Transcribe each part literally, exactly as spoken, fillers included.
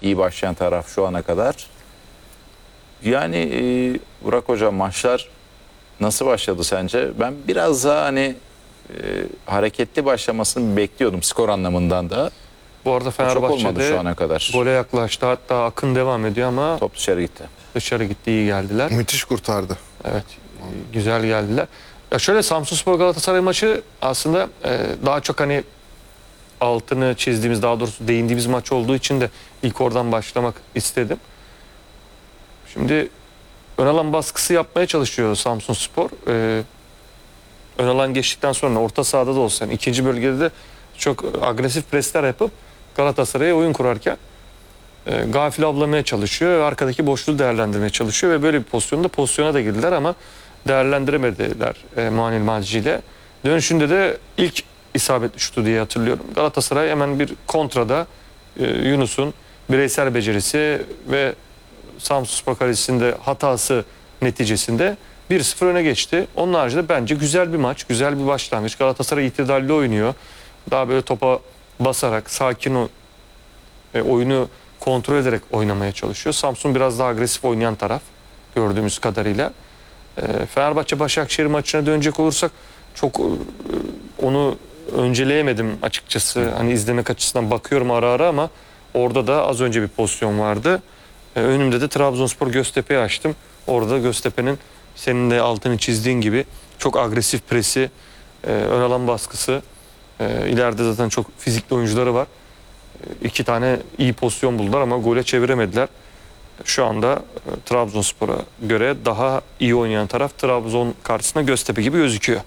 iyi başlayan taraf şu ana kadar. Yani e, Burak Hocam, maçlar nasıl başladı sence? Ben biraz daha hani e, hareketli başlamasını bekliyordum skor anlamından da. Bu arada Çok olmadı Fenerbahçe'de şu ana kadar. gole yaklaştı. Hatta akın devam ediyor ama Top dışarı gitti. dışarı gitti, iyi geldiler. Müthiş kurtardı. Evet, güzel geldiler. Ya şöyle, Samsunspor Galatasaray maçı aslında e, daha çok hani altını çizdiğimiz, daha doğrusu değindiğimiz maç olduğu için de ilk oradan başlamak istedim. Şimdi ön alan baskısı yapmaya çalışıyor Samsunspor. Ee, ön alan geçtikten sonra orta sahada da olsa, yani ikinci bölgede de çok agresif presler yapıp Galatasaray'a oyun kurarken e, gafil avlamaya çalışıyor. Arkadaki boşluğu değerlendirmeye çalışıyor ve böyle bir pozisyonda pozisyona da girdiler ama değerlendiremediler e, Muanil Malci ile. Dönüşünde de ilk isabetli şutu diye hatırlıyorum. Galatasaray hemen bir kontrada e, Yunus'un bireysel becerisi ve Samsunspor kalesinde hatası neticesinde bir sıfır öne geçti. Onun haricinde bence güzel bir maç, güzel bir başlangıç. Galatasaray itidalli oynuyor. Daha böyle topa basarak, sakin o, e, oyunu kontrol ederek oynamaya çalışıyor. Samsun biraz daha agresif oynayan taraf gördüğümüz kadarıyla. E, Fenerbahçe-Başakşehir maçına dönecek olursak çok e, onu önceleyemedim açıkçası. Hani izlemek açısından bakıyorum ara ara ama orada da az önce bir pozisyon vardı. Ee, önümde de Trabzonspor Göztepe'yi açtım. Orada Göztepe'nin senin de altını çizdiğin gibi çok agresif presi, e, ön alan baskısı. E, ileride zaten çok fizikli oyuncuları var. E, iki tane iyi pozisyon buldular ama gole çeviremediler. Şu anda e, Trabzonspor'a göre daha iyi oynayan taraf Trabzon karşısında Göztepe gibi gözüküyor.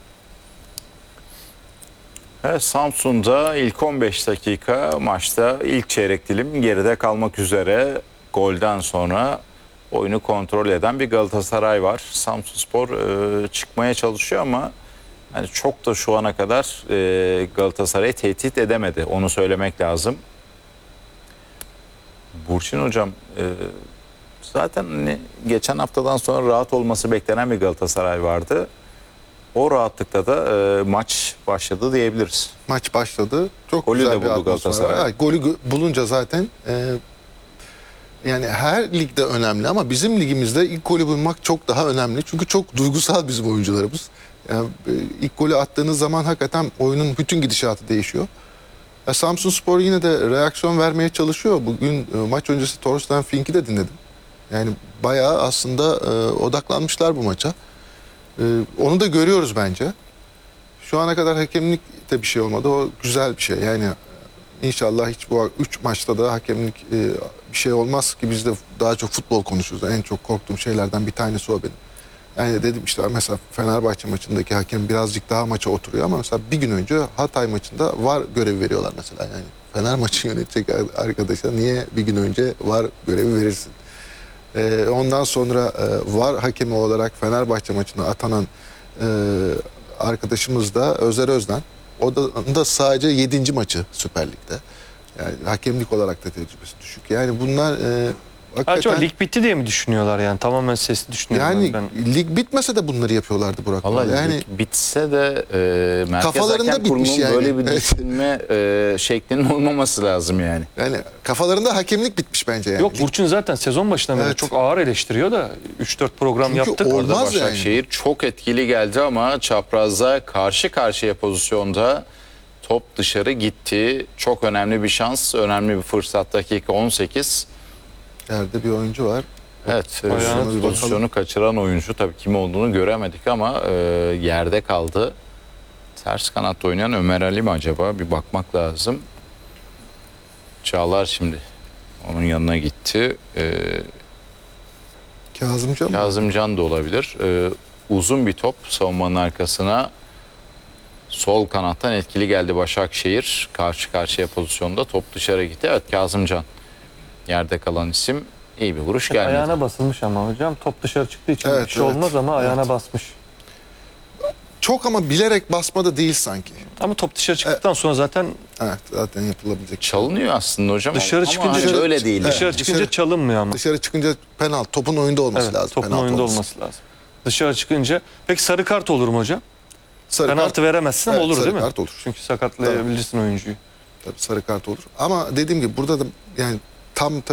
Evet, Samsun'da ilk on beş dakika maçta ilk çeyrek dilim geride kalmak üzere, golden sonra oyunu kontrol eden bir Galatasaray var. Samsunspor e, çıkmaya çalışıyor ama yani çok da şu ana kadar e, Galatasaray'ı tehdit edemedi. Onu söylemek lazım. Burçin Hocam, e, zaten hani geçen haftadan sonra rahat olması beklenen bir Galatasaray vardı. O rahatlıkta da e, maç başladı diyebiliriz. Maç başladı. Çok Golü güzel de bir buldu atmosfer var. Galatasaray. Evet, golü gö- bulunca zaten e, yani her ligde önemli ama bizim ligimizde ilk golü bulmak çok daha önemli. Çünkü çok duygusal bizim oyuncularımız. Yani, e, ilk golü attığınız zaman hakikaten oyunun bütün gidişatı değişiyor. Ya, Samsunspor yine de reaksiyon vermeye çalışıyor. Bugün e, maç öncesi Torsten Fink'i de dinledim. Yani bayağı aslında e, odaklanmışlar bu maça. E, onu da görüyoruz bence. Şu ana kadar hakemlikte bir şey olmadı. O güzel bir şey. Yani inşallah hiç bu üç maçta da hakemlik e, bir şey olmaz ki, biz de daha çok futbol konuşuyoruz. En çok korktuğum şeylerden bir tanesi o benim. Yani dedim işte, mesela Fenerbahçe maçındaki hakem birazcık daha maça oturuyor ama mesela bir gün önce Hatay maçında VAR görevi veriyorlar mesela. Yani Fener maçı yönetecek arkadaşa niye bir gün önce VAR görevi verirsin? E, ondan sonra e, VAR hakemi olarak Fenerbahçe maçına atanan e, arkadaşımız da Özer Özden. O da, da sadece yedinci maçı Süper Lig'de. Yani hakemlik olarak da tecrübesi düşük. Yani bunlar e, hakikaten... Acaba lig bitti diye mi düşünüyorlar yani? Tamamen sesli düşünüyorlar. Yani ben. lig bitmese de bunları yapıyorlardı Burak. Vallahi yani lig bitse de e, Merkez kafalarında Hakem bitmiş Kurulu'nun yani. böyle bir Evet. düşünme e, şeklinin olmaması lazım yani. yani kafalarında hakemlik bitmiş bence yani. Yok, Burçin zaten sezon başından beri Evet. çok ağır eleştiriyor da üç dört program Çünkü yaptık. o- Orada Olmaz yani. Başakşehir çok etkili geldi ama çaprazda karşı karşıya pozisyonda top dışarı gitti. Çok önemli bir şans, önemli bir fırsat. Dakika on sekiz. Yerde bir oyuncu var. Evet, e, Ayağına bir pozisyonu bakalım. kaçıran oyuncu, tabii kim olduğunu göremedik ama e, yerde kaldı. Ters kanatta oynayan Ömer Ali mi acaba? Bir bakmak lazım. Çağlar şimdi onun yanına gitti. E, Kazımcan mı? Kazımcan da olabilir. E, uzun bir top savunmanın arkasına. Sol kanattan etkili geldi Başakşehir. Karşı karşıya pozisyonda top dışarı gitti. Evet, Kazımcan yerde kalan isim. İyi bir vuruş gelmedi. Ayağına basılmış ama hocam. Top dışarı çıktığı için Evet, bir şey evet. olmaz ama ayağına Evet. basmış. Çok ama bilerek basma da değil sanki. Ama top dışarı çıktıktan sonra zaten Evet, zaten yapılabilecek. Çalınıyor aslında hocam. Dışarı ama çıkınca- hani öyle değil. dışarı yani. çıkınca dışarı- çalınmıyor ama. Dışarı çıkınca penaltı. Topun oyunda olması Evet, lazım. topun penaltı oyunda olması. olması lazım. Dışarı çıkınca. Peki sarı kart olur mu hocam? Sarı Penaltı kart, veremezsin ama Evet, olur sarı değil mi? kart olur. Çünkü sakatlayabilirsin oyuncuyu. tabii sarı kart olur. Ama dediğim gibi burada da yani tam